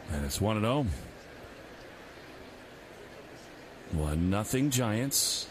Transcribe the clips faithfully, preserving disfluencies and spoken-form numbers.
And it's one and oh. one nothing Giants.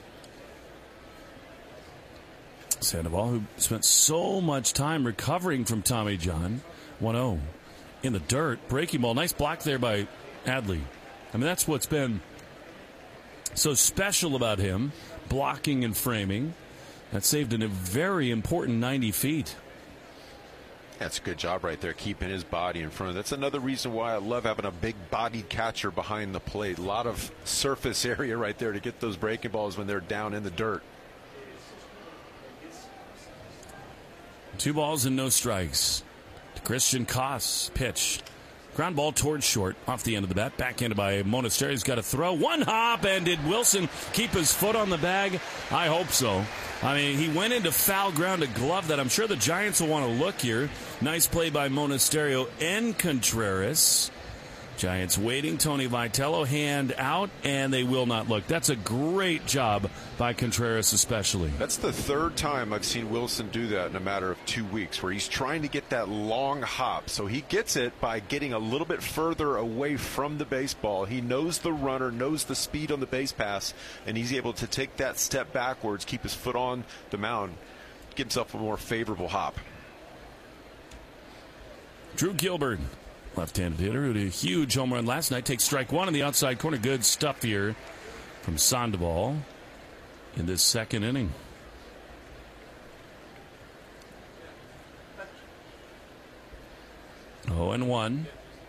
Sandoval, who spent so much time recovering from Tommy John. one oh. In the dirt. Breaking ball. Nice block there by Adley. I mean, that's what's been so special about him. Blocking and framing. That saved in a very important ninety feet. That's a good job right there, keeping his body in front. That's another reason why I love having a big-bodied catcher behind the plate. A lot of surface area right there to get those breaking balls when they're down in the dirt. Two balls and no strikes. Christian Koss pitch. Ground ball towards short, off the end of the bat. Backhanded by Monasterio. He's got to throw. One hop, and did Wilson keep his foot on the bag? I hope so. I mean, he went into foul ground, a glove that I'm sure the Giants will want to look here. Nice play by Monasterio and Contreras. Giants waiting. Tony Vitello, hand out, and they will not look. That's a great job by Contreras especially. That's the third time I've seen Wilson do that in a matter of two weeks, where he's trying to get that long hop. So he gets it by getting a little bit further away from the baseball. He knows the runner, knows the speed on the base pass, and he's able to take that step backwards, keep his foot on the mound, get himself a more favorable hop. Drew Gilbert, left-handed hitter who did a huge home run last night, takes strike one in the outside corner. Good stuff here from Sandoval in this second inning. oh and one.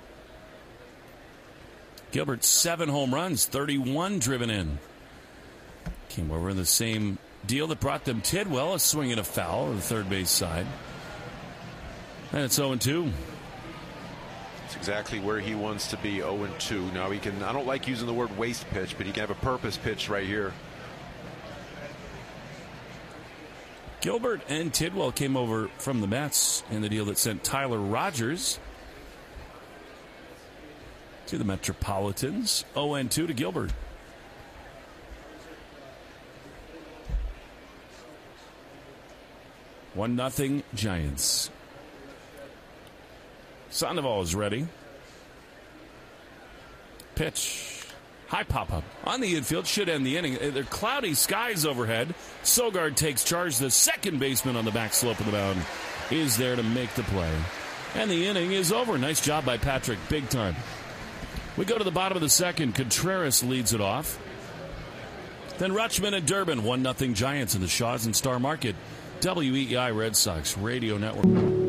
Gilbert, seven home runs, thirty-one driven in. Came over in the same deal that brought them Tidwell, a swing and a foul on the third base side. And it's oh and two. It's exactly where he wants to be, oh and two. Now he can, I don't like using the word waste pitch, but he can have a purpose pitch right here. Gilbert and Tidwell came over from the Mets in the deal that sent Tyler Rogers to the Metropolitans. oh and two to Gilbert. one nothing Giants. Sandoval is ready. Pitch. High pop-up on the infield. Should end the inning. They're cloudy skies overhead. Sogard takes charge. The second baseman on the back slope of the mound is there to make the play. And the inning is over. Nice job by Patrick. Big time. We go to the bottom of the second. Contreras leads it off. Then Rutschman and Durbin. one nothing Giants in the Shaws and Star Market. W E E I Red Sox Radio Network.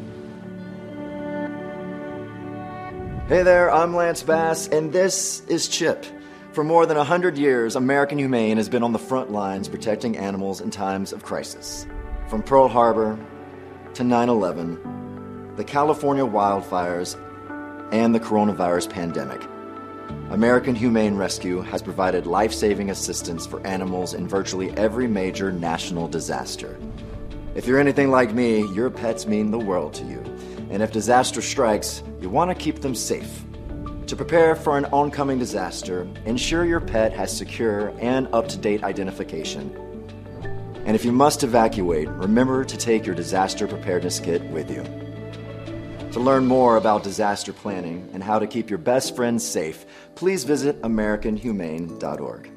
Hey there, I'm Lance Bass, and this is CHIP. For more than one hundred years, American Humane has been on the front lines protecting animals in times of crisis. From Pearl Harbor to nine eleven, the California wildfires, and the coronavirus pandemic, American Humane Rescue has provided life-saving assistance for animals in virtually every major national disaster. If you're anything like me, your pets mean the world to you. And if disaster strikes, you want to keep them safe. To prepare for an oncoming disaster, ensure your pet has secure and up-to-date identification. And if you must evacuate, remember to take your disaster preparedness kit with you. To learn more about disaster planning and how to keep your best friends safe, please visit American Humane dot org.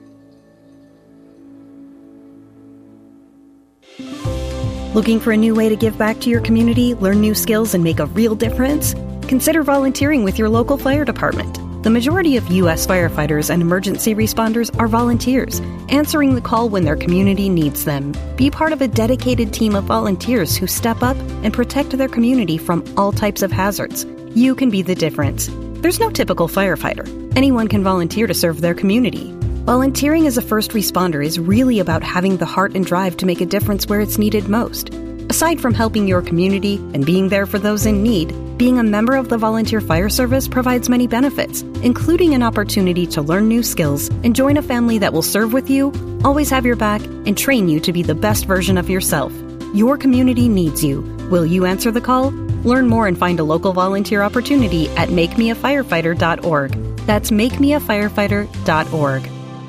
Looking for a new way to give back to your community, learn new skills, and make a real difference? Consider volunteering with your local fire department. The majority of U S firefighters and emergency responders are volunteers, answering the call when their community needs them. Be part of a dedicated team of volunteers who step up and protect their community from all types of hazards. You can be the difference. There's no typical firefighter. Anyone can volunteer to serve their community. Volunteering as a first responder is really about having the heart and drive to make a difference where it's needed most. Aside from helping your community and being there for those in need, being a member of the Volunteer Fire Service provides many benefits, including an opportunity to learn new skills and join a family that will serve with you, always have your back, and train you to be the best version of yourself. Your community needs you. Will you answer the call? Learn more and find a local volunteer opportunity at make me a firefighter dot org. That's make me a firefighter dot org.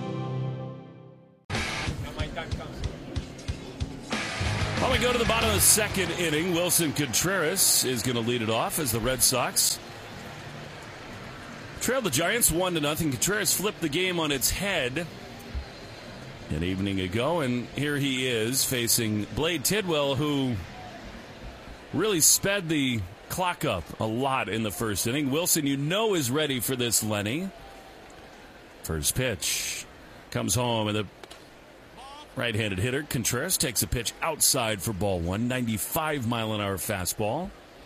Well, we go to the bottom of the second inning. Wilson Contreras is going to lead it off as the Red Sox Trailed the Giants one to nothing. Contreras flipped the game on its head an evening ago, and here he is facing Blade Tidwell, who really sped the clock up a lot in the first inning. Wilson, you know, is ready for this, Lenny. First pitch comes home, and the right-handed hitter Contreras takes a pitch outside for ball one. ninety-five mile an hour fastball.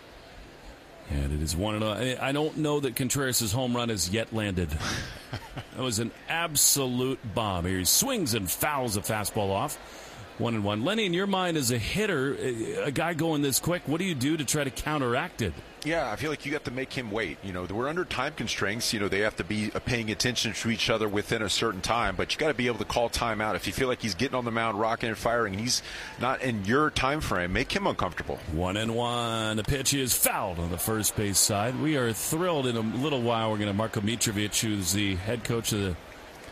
And it is one and a, I don't know that Contreras' home run has yet landed. That was an absolute bomb. He swings and fouls a fastball off. One and one. Lenny, in your mind as a hitter, a guy going this quick, what do you do to try to counteract it? Yeah, I feel like you have to make him wait. You know, we're under time constraints. You know, they have to be paying attention to each other within a certain time. But you got to be able to call time out. If you feel like he's getting on the mound, rocking and firing, and he's not in your time frame, make him uncomfortable. One and one. The pitch is fouled on the first base side. We are thrilled. In a little while, we're going to Marko Mitrovic, who's the head coach of the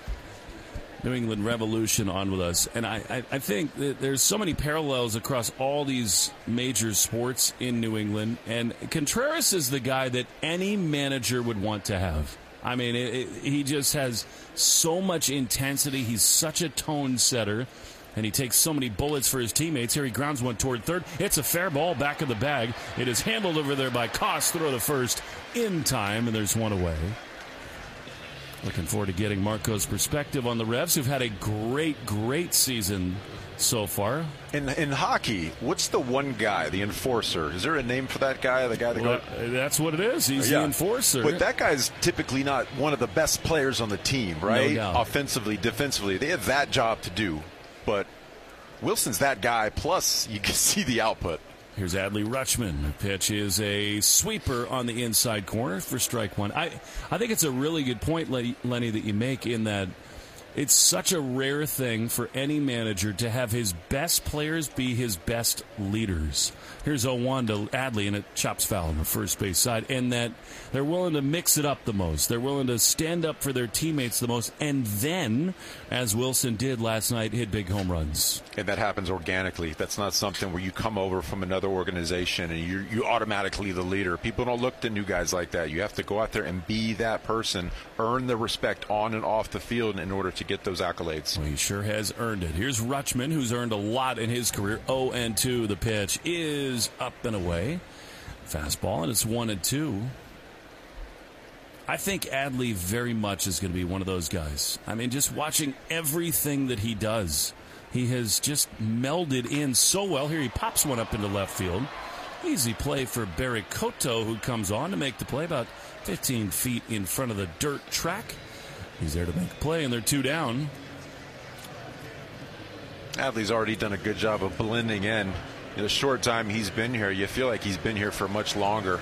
New England Revolution, on with us. And I, I, I think that there's so many parallels across all these major sports in New England. And Contreras is the guy that any manager would want to have. I mean, it, it, he just has so much intensity. He's such a tone setter. And he takes so many bullets for his teammates. Here he grounds one toward third. It's a fair ball back of the bag. It is handled over there by Koss. Throw the first in time, and there's one away. Looking forward to getting Marco's perspective on the Revs, who've had a great, great season so far. In in hockey, what's the one guy, the enforcer? Is there a name for that guy? The guy that well, goes? That's what it is. He's yeah. the enforcer. But that guy's typically not one of the best players on the team, right? No doubt. Offensively, defensively, they have that job to do. But Wilson's that guy. Plus, you can see the output. Here's Adley Rutschman. The pitch is a sweeper on the inside corner for strike one. I, I think it's a really good point, Lenny, that you make, in that it's such a rare thing for any manager to have his best players be his best leaders. Here's oh one to Adley, and it chops foul on the first base side. And that they're willing to mix it up the most. They're willing to stand up for their teammates the most. And then, as Wilson did last night, hit big home runs. And that happens organically. That's not something where you come over from another organization and you're you automatically the leader. People don't look to new guys like that. You have to go out there and be that person, earn the respect on and off the field in order to get those accolades. Well, he sure has earned it. Here's Rutschman, who's earned a lot in his career. oh and two. The pitch is up and away. Fastball, and it's one and two. I think Adley very much is going to be one of those guys. I mean, just watching everything that he does, he has just melded in so well. Here he pops one up into left field. Easy play for Barry Cotto, who comes on to make the play about fifteen feet in front of the dirt track. He's there to make a play, and they're two down. Adley's already done a good job of blending in. In the short time he's been here, you feel like he's been here for much longer.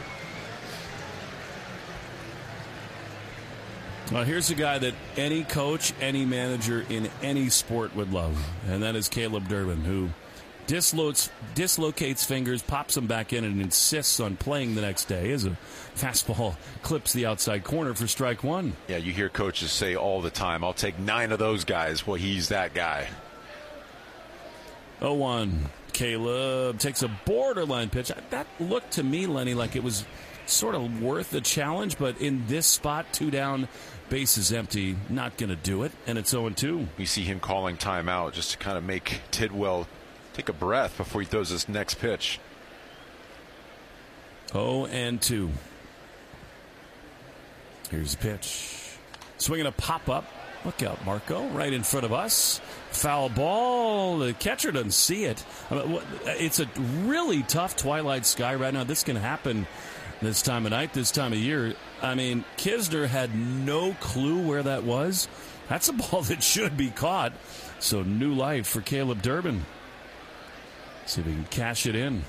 Well, here's a guy that any coach, any manager in any sport would love, and that is Caleb Durbin, who dislocates, dislocates fingers, pops them back in, and insists on playing the next day as a fastball clips the outside corner for strike one. Yeah, you hear coaches say all the time, I'll take nine of those guys. Well, he's that guy. oh one. Caleb takes a borderline pitch. That looked to me, Lenny, like it was sort of worth the challenge, but in this spot, two down, bases empty, not going to do it, and it's oh and two. You see him calling timeout just to kind of make Tidwell take a breath before he throws his next pitch. oh and two. Here's the pitch. Swinging a pop-up. Look out, Marco, right in front of us. Foul ball. The catcher doesn't see it. It's a really tough twilight sky right now. This can happen this time of night, this time of year. I mean, Kisner had no clue where that was. That's a ball that should be caught. So new life for Caleb Durbin. See if he can cash it in.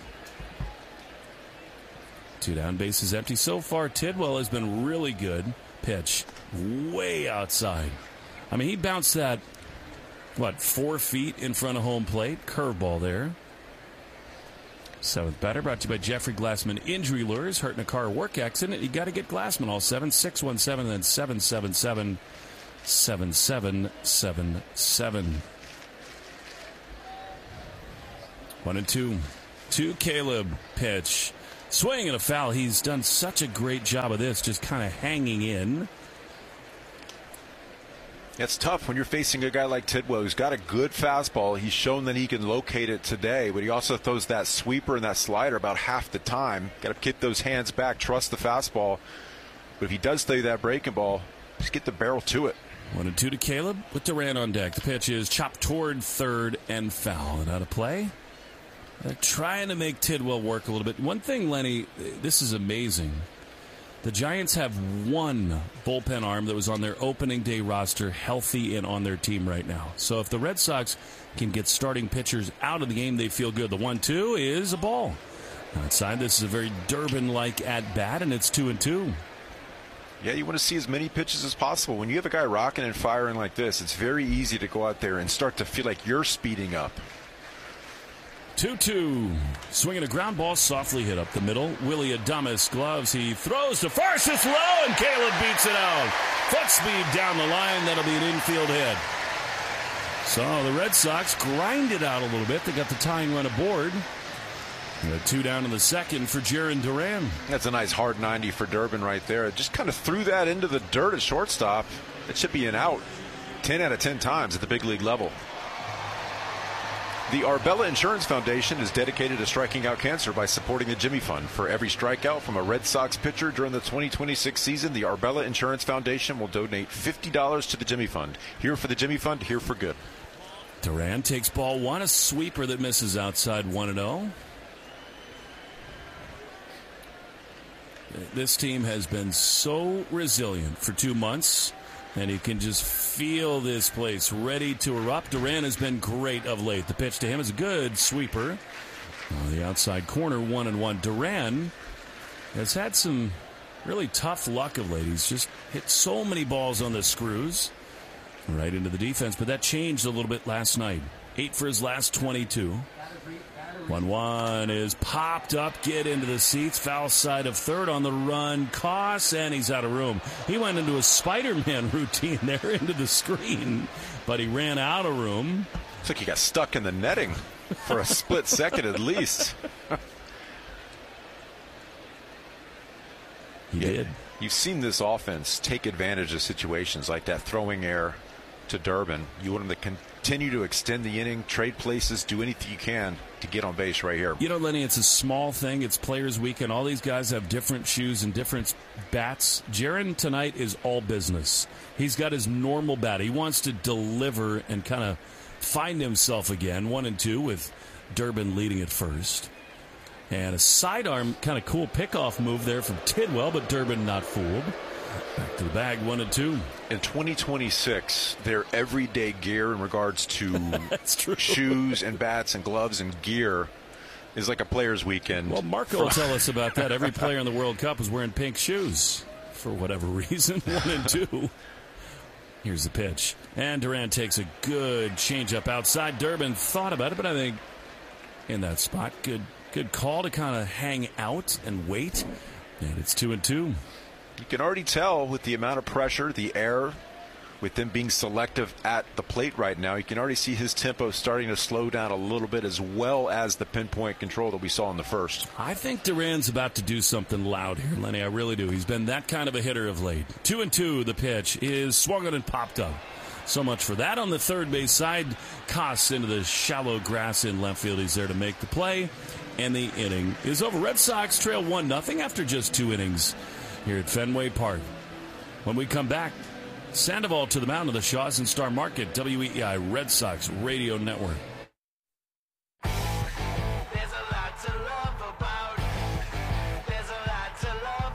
Two down, bases empty. So far, Tidwell has been really good. Pitch way outside. I mean, he bounced that, what, four feet in front of home plate. Curveball there. Seventh batter brought to you by Jeffrey Glassman Injury Lures. Hurt in a car work accident, you got to get Glassman. All seven six one seven and then seven seven seven seven seven seven seven. One and two. To Caleb. Pitch. Swing and a foul. He's done such a great job of this, just kind of hanging in. It's tough when you're facing a guy like Tidwell who's got a good fastball. He's shown that he can locate it today, but he also throws that sweeper and that slider about half the time. Got to keep those hands back, trust the fastball. But if he does throw that breaking ball, just get the barrel to it. One and two to Caleb with Duran on deck. The pitch is chopped toward third and foul. And out of play. They're trying to make Tidwell work a little bit. One thing, Lenny, this is amazing. The Giants have one bullpen arm that was on their opening day roster healthy and on their team right now. So if the Red Sox can get starting pitchers out of the game, they feel good. The one two is a ball. Outside, this is a very Durbin-like at-bat, and it's two and two. Yeah, you want to see as many pitches as possible. When you have a guy rocking and firing like this, it's very easy to go out there and start to feel like you're speeding up. two two. Swinging a ground ball, softly hit up the middle. Willie Adames gloves. He throws to first. It's low, and Caleb beats it out. Foot speed down the line. That'll be an infield hit. So the Red Sox grind it out a little bit. They got the tying run aboard. And a two down in the second for Jarren Duran. That's a nice hard ninety for Durbin right there. Just kind of threw that into the dirt at shortstop. It should be an out ten out of ten times at the big league level. The Arbella Insurance Foundation is dedicated to striking out cancer by supporting the Jimmy Fund. For every strikeout from a Red Sox pitcher during the twenty twenty-six season, the Arbella Insurance Foundation will donate fifty dollars to the Jimmy Fund. Here for the Jimmy Fund, here for good. Duran takes ball one, a sweeper that misses outside one and oh. This team has been so resilient for two months. And you can just feel this place ready to erupt. Duran has been great of late. The pitch to him is a good sweeper. On the outside corner, one and one. Duran has had some really tough luck of late. He's just hit so many balls on the screws right into the defense. But that changed a little bit last night. Eight for his last twenty-two. one one is popped up, get into the seats, foul side of third on the run, Koss, and he's out of room. He went into a Spider-Man routine there into the screen, but he ran out of room. Looks like he got stuck in the netting for a split second at least. He yeah, did. You've seen this offense take advantage of situations like that throwing error to Durbin. You want him to continue to extend the inning, trade places, do anything you can to get on base right here. You know, Lenny, it's a small thing. It's Players Weekend. All these guys have different shoes and different bats. Jarren tonight is all business. He's got his normal bat. He wants to deliver and kind of find himself again. One and two with Durbin leading at first. And a sidearm kind of cool pickoff move there from Tidwell, but Durbin not fooled. Back to the bag, one and two. In twenty twenty-six, their everyday gear in regards to That's true. shoes and bats and gloves and gear is like a Players Weekend. Well, Marco will tell us about that. Every player in the World Cup is wearing pink shoes for whatever reason. One and two. Here's the pitch. And Duran takes a good changeup outside. Durbin thought about it, but I think in that spot, good good call to kind of hang out and wait. And it's two and two. You can already tell with the amount of pressure, the air, with them being selective at the plate right now, you can already see his tempo starting to slow down a little bit, as well as the pinpoint control that we saw in the first. I think Duran's about to do something loud here, Lenny. I really do. He's been that kind of a hitter of late. Two and two, the pitch is swung on and popped up. So much for that. On the third base side, Koss into the shallow grass in left field. He's there to make the play, and the inning is over. Red Sox trail one nothing after just two innings here at Fenway Park. When we come back, Sandoval to the mound of the Shaws and Star Market, W E E I Red Sox Radio Network. There's a lot to love about. There's a lot to love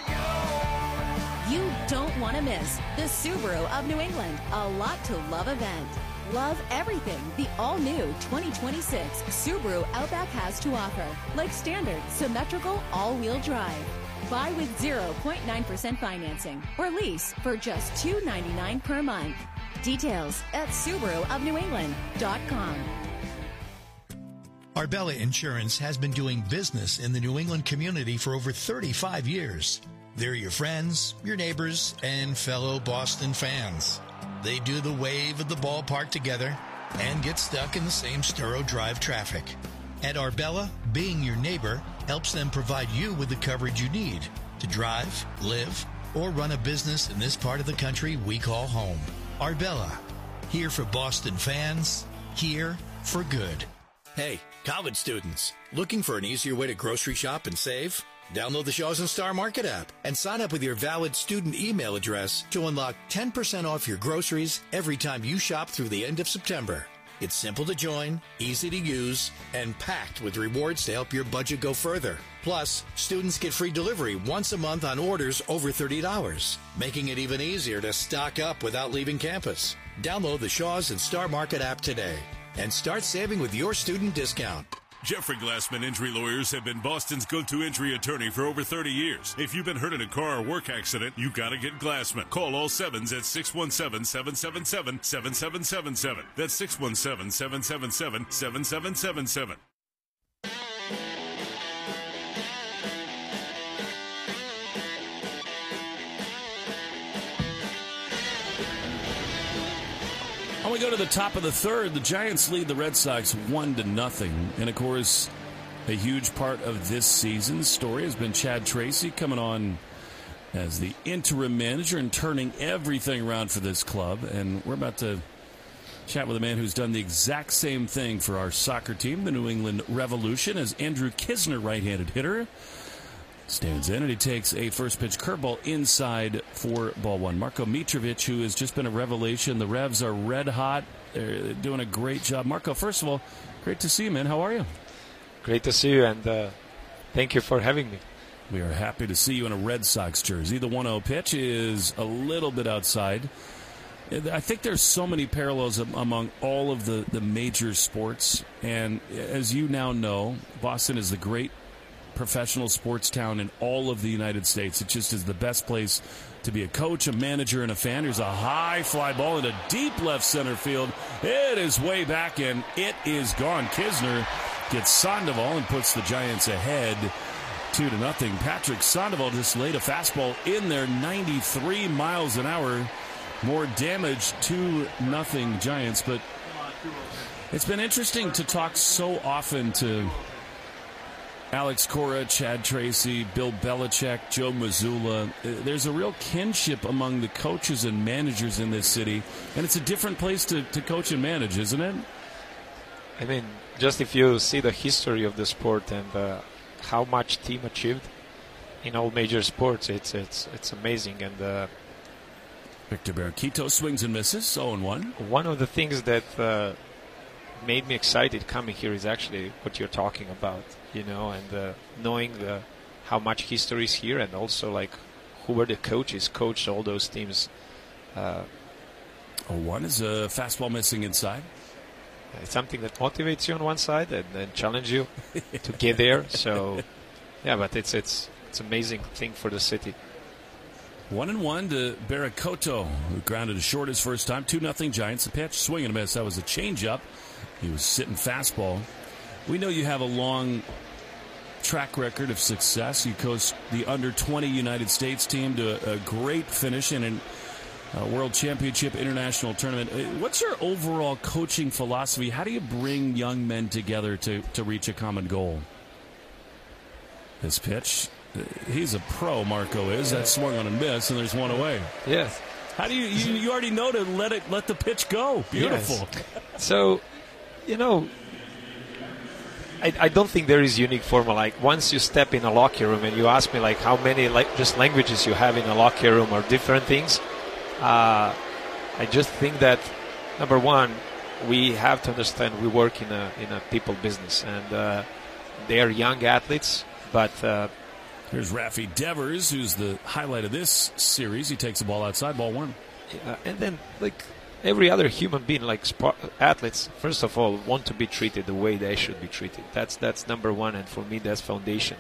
about you. You don't want to miss the Subaru of New England, a lot to love event. Love everything the all-new twenty twenty-six Subaru Outback has to offer, like standard, symmetrical, all-wheel drive. Buy with zero point nine percent financing or lease for just two hundred ninety-nine dollars per month. Details at Subaru of New England dot com. Arbella Insurance has been doing business in the New England community for over thirty-five years. They're your friends, your neighbors, and fellow Boston fans. They do the wave at the ballpark together and get stuck in the same Sturo Drive traffic. At Arbella, being your neighbor helps them provide you with the coverage you need to drive, live, or run a business in this part of the country we call home. Arbella, here for Boston fans, here for good. Hey, college students, looking for an easier way to grocery shop and save? Download the Shaw's and Star Market app and sign up with your valid student email address to unlock ten percent off your groceries every time you shop through the end of September. It's simple to join, easy to use, and packed with rewards to help your budget go further. Plus, students get free delivery once a month on orders over thirty dollars, making it even easier to stock up without leaving campus. Download the Shaw's and Star Market app today and start saving with your student discount. Jeffrey Glassman Injury Lawyers have been Boston's go-to injury attorney for over thirty years. If you've been hurt in a car or work accident, you got to get Glassman. Call all sevens at six one seven, seven seven seven, seven seven seven seven. That's six one seven, seven seven seven, seven seven seven seven. When we go to the top of the third, the Giants lead the Red Sox one to nothing. And, of course, a huge part of this season's story has been Chad Tracy coming on as the interim manager and turning everything around for this club. And we're about to chat with a man who's done the exact same thing for our soccer team, the New England Revolution, as Andrew Kisner, right-handed hitter, stands in, and he takes a first pitch curveball inside for ball one. Marko Mitrovic, who has just been a revelation. The Revs are red hot. They're doing a great job. Marko, first of all, great to see you, man. How are you? Great to see you, and uh, thank you for having me. We are happy to see you in a Red Sox jersey. The one oh pitch is a little bit outside. I think there's so many parallels among all of the, the major sports. And as you now know, Boston is the great professional sports town in all of the United States. It just is the best place to be a coach, a manager, and a fan. There's a high fly ball in a deep left center field. It is way back, and it is gone. Kisner gets Sandoval and puts the Giants ahead two to nothing. Patrick Sandoval just laid a fastball in there, ninety-three miles an hour. More damage, two nothing Giants. But it's been interesting to talk so often to Alex Cora, Chad Tracy, Bill Belichick, Joe Mazzulla. There's a real kinship among the coaches and managers in this city, and it's a different place to, to coach and manage, isn't it? I mean, just if you see the history of the sport and uh, how much team achieved in all major sports, it's it's it's amazing. And uh, Victor Barquito swings and misses, oh and one. One of the things that uh, made me excited coming here is actually what you're talking about, you know, and uh, knowing the, how much history is here, and also like who were the coaches, coached all those teams. Uh, oh, one is a fastball missing inside. It's something that motivates you on one side and then challenge you to get there. So, yeah, but it's it's it's amazing thing for the city. One and one to Barquito, who grounded to short his first time. Two nothing Giants. The pitch, swing and a miss. That was a changeup. He was sitting fastball. We know you have a long track record of success. You coached the under twenty United States team to a, a great finish in an Uh, World Championship International Tournament. What's your overall coaching philosophy? How do you bring young men together to, to reach a common goal? This pitch, he's a pro, Marko is. That swung on a miss, and there's one away. Yes. How do you, you, you already know to let it, let the pitch go. Beautiful. Yes. So, you know, I, I don't think there is unique formula. Like, once you step in a locker room and you ask me, like, how many like just languages you have in a locker room or different things, Uh, I just think that, number one, we have to understand we work in a in a people business, and uh, they are young athletes. But uh, here's Rafi Devers, who's the highlight of this series. He takes the ball outside, ball one. Uh, and then, like every other human being, like sport, athletes, first of all, want to be treated the way they should be treated. That's that's number one, and for me, that's foundation.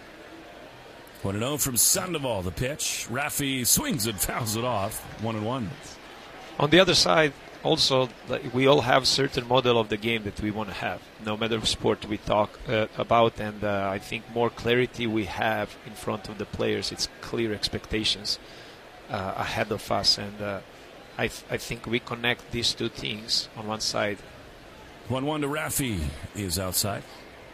one and oh from Sandoval, the pitch. Rafi swings and fouls it off. One and one. On the other side, also, like, we all have certain model of the game that we want to have, no matter what sport we talk uh, about. And uh, I think more clarity we have in front of the players, it's clear expectations uh, ahead of us. And uh, I, th- I think we connect these two things on one side. one one to Rafi is outside.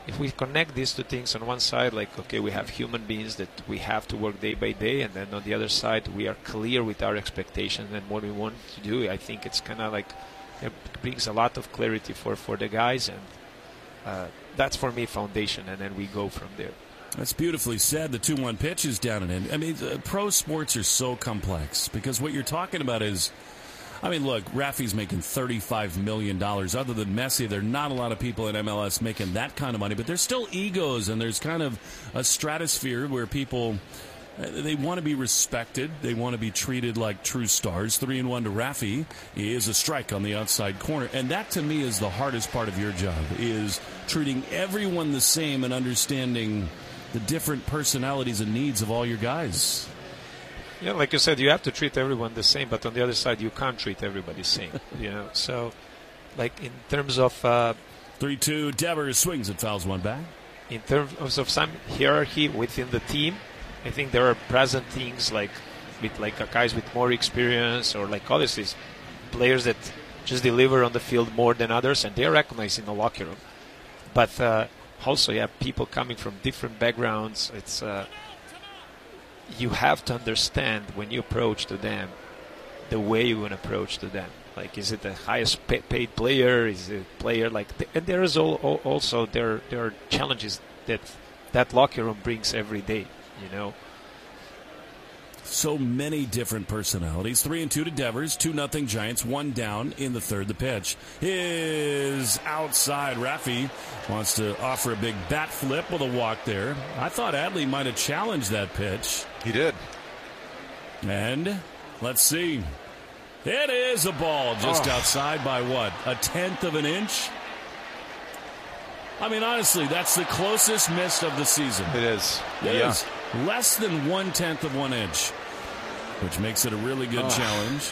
if we connect these two things on one side, like, okay, we have human beings that we have to work day by day, and then on the other side, we are clear with our expectations and what we want to do. I think it's kind of like, it brings a lot of clarity for, for the guys, and uh, that's for me foundation, and then we go from there. That's beautifully said. The two one pitch is down and in. I mean, uh, pro sports are so complex because what you're talking about is, I mean, look, Rafi's making thirty-five million dollars. Other than Messi, there are not a lot of people in M L S making that kind of money, but there's still egos, and there's kind of a stratosphere where people, uh, they want to be respected. They want to be treated like true stars. Three and one to Rafi is a strike on the outside corner, and that to me is the hardest part of your job, is treating everyone the same and understanding the different personalities and needs of all your guys. Yeah, like you said, you have to treat everyone the same, but on the other side, you can't treat everybody the same. You know, so like in terms of uh, three two, Devers swings and fouls one back. In terms of some hierarchy within the team, I think there are present things like with like uh, guys with more experience, or like obviously players that just deliver on the field more than others, and they're recognized in the locker room. But uh, also, you have people coming from different backgrounds. It's uh, you have to understand when you approach to them the way you're going to approach to them. Like, is it the highest pay- paid player? Is it a player like? The, and there is all, all, also there there are challenges that that locker room brings every day. You know. So many different personalities. Three and two to Devers. Two nothing Giants. One down in the third. The pitch is outside. Rafi wants to offer a big bat flip with a walk there. I thought Adley might have challenged that pitch. He did. And let's see. It is a ball just oh. outside by what? A tenth of an inch? I mean, honestly, that's the closest miss of the season. It is. It yeah. is. Less than one-tenth of one inch, which makes it a really good oh. challenge.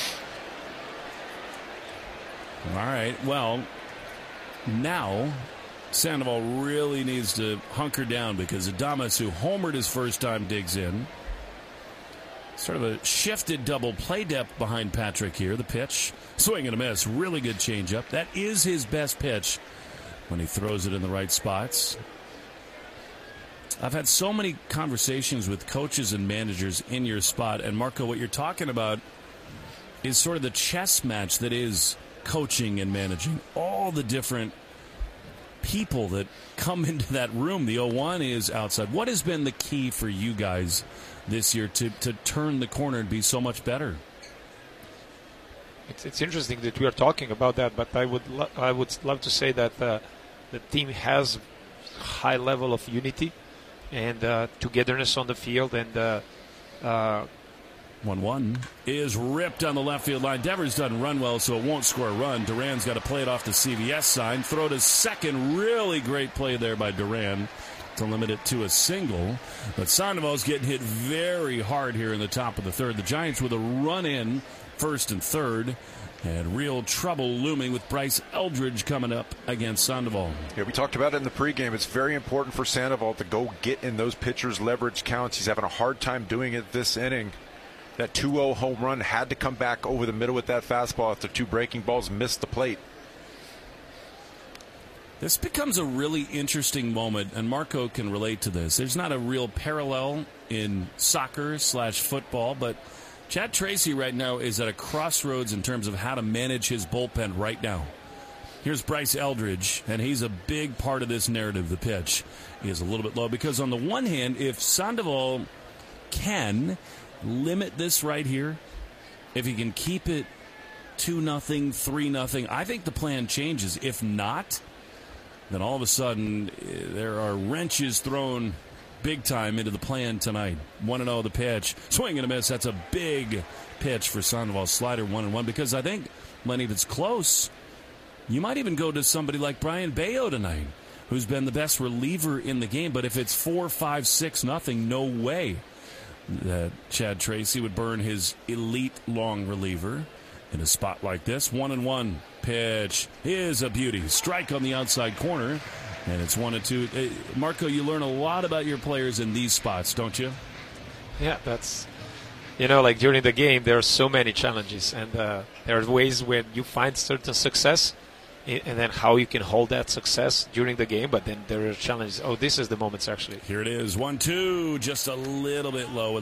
All right, well, now Sandoval really needs to hunker down because Adames, who homered his first time, digs in. Sort of a shifted double play depth behind Patrick here. The pitch, swing and a miss, really good changeup. That is his best pitch when he throws it in the right spots. I've had so many conversations with coaches and managers in your spot, and Marco, what you're talking about is sort of the chess match that is coaching and managing. All the different people that come into that room. The oh one is outside. What has been the key for you guys this year to, to turn the corner and be so much better? It's, it's interesting that we are talking about that, but I would lo- I would love to say that uh, the team has high level of unity and uh, togetherness on the field, and uh, uh, one one is ripped on the left field line. Devers doesn't run well, so it won't score a run. Duran's got to play it off the C V S sign. Throw to second. Really great play there by Duran to limit it to a single. But Sandoval's getting hit very hard here in the top of the third. The Giants with a run in first and third. And real trouble looming with Bryce Eldridge coming up against Sandoval. Yeah, we talked about it in the pregame. It's very important for Sandoval to go get in those pitchers' leverage counts. He's having a hard time doing it this inning. That two oh home run had to come back over the middle with that fastball after two breaking balls missed the plate. This becomes a really interesting moment, and Marco can relate to this. There's not a real parallel in soccer slash football, but Chad Tracy right now is at a crossroads in terms of how to manage his bullpen right now. Here's Bryce Eldridge, and he's a big part of this narrative. The pitch is a little bit low because on the one hand, if Sandoval can limit this right here, if he can keep it two nothing, three nothing, I think the plan changes. If not, then all of a sudden there are wrenches thrown big time into the plan tonight. one and oh the pitch. Swing and a miss. That's a big pitch for Sandoval. Slider one and one because I think, Lenny, if it's close, you might even go to somebody like Brian Bayo tonight, who's been the best reliever in the game. But if it's four, five, six, nothing, no way that Chad Tracy would burn his elite long reliever in a spot like this. One and one pitch is a beauty. Strike on the outside corner. And it's one and two. Hey, Marco, you learn a lot about your players in these spots, don't you? Yeah, that's, you know, like during the game, there are so many challenges. And uh, there are ways when you find certain success, and then how you can hold that success during the game. But then there are challenges. Oh, this is the moments actually. Here it is. one two, just a little bit low.